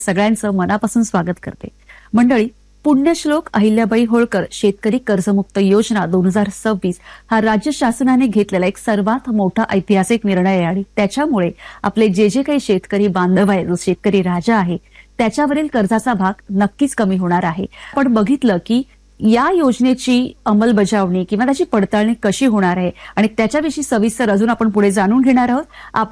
सगळ्यांचं मनापासून स्वागत करते. मंडळी, पुण्यश्लोक अहिल्याबाई होळकर शेतकरी कर्जमुक्त योजना 2026 हा राज्य शासनाने घेतलेला एक सर्वात मोठा ऐतिहासिक निर्णय आहे आणि त्याच्यामुळे आपले जे काही शेतकरी बांधव आहे, जो शेतकरी राजा आहे, त्याच्यावरील कर्जाचा भाग नक्कीच कमी होणार आहे. पण बघितलं की या योजनेची अंमलबजावणी किंवा त्याची पडताळणी कशी होणार आहे आणि त्याच्याविषयी सविस्तर अजून आपण पुढे जाणून घेणार आहोत.